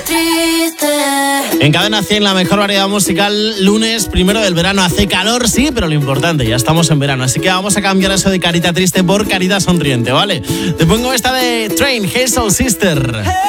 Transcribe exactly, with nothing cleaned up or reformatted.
En Cadena cien, la mejor variedad musical, lunes primero del verano. Hace calor, sí, pero lo importante, ya estamos en verano. Así que vamos a cambiar eso de carita triste por carita sonriente, ¿vale? Te pongo esta de Train, Hey Soul Sister.